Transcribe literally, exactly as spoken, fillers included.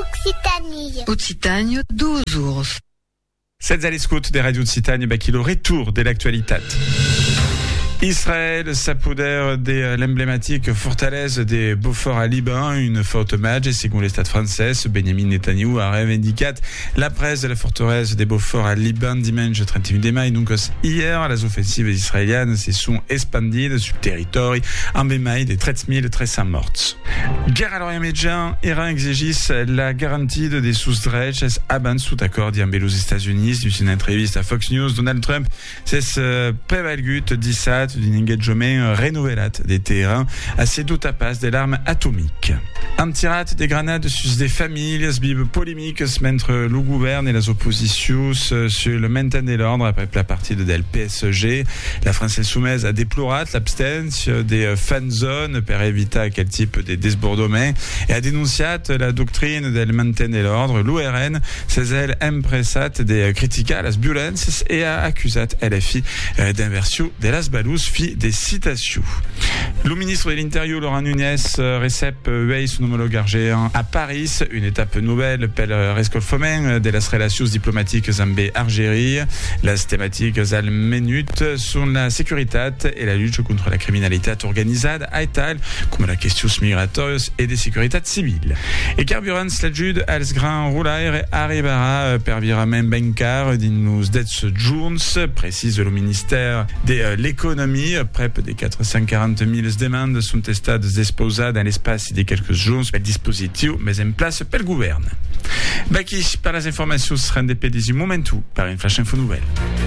Occitanie. Occitanie, douze ours. Cette allée scout des radios de Citanie, bah, qui le retour de l'actualité. Israël s'apodère de l'emblématique fortaleza de Beaufort à Liban, une forte match, et selon l'État français, Benjamin Netanyahu a revendiqué la presse de la forteresse de Beaufort à Liban dimanche trente et un mai. Donc, hier, les offensives israéliennes se sont expandies sur le territoire, en bémaille de treize mille trois cents morts. Guerre à l'Orient Médian, Iran exige la garantie des sous-drets abans sous accord amb els Estats Unis. Dans une entreviste à Fox News, Donald Trump s'est prévalgut dissat d'un engagement renouvelat de Téhéran à ses doutes à passe de l'arme atomique. Un tirat des grenades sur des familles, bible polémique entre le gouvernement et les oppositions sur le maintien de l'ordre après la partie de P S G. La France soumise a déploré l'abstention des fan zones pour éviter quel type de désbordement et a dénoncé la doctrine del maintien de l'ordre. L'U R N s'est elle impressat de critiquer les violences et a accusé L F I d'inversion de las balous fi des citations. Le ministre de l'Intérieur, Laurent Nunez, récep veille son homologue argéen à Paris, une étape nouvelle pour le rescolfament de las relations diplomatiques amb Algérie. Les thématiques al menut sont la sécurité et la lutte contre la criminalité organisée à tal comme la question migratoire et des sécurités civiles. Et carburant l'ajut als grand roulaire arrivera per virament bancaire dins dets junts, précise le ministère de l'économie. Près des quatre cent quarante mille demandes sont estades exposées dans l'espace de quelques jours. Le dispositif mais en place par le gouvernement. Baki, par les informations, sera indépendant du moment par une flash info nouvelle.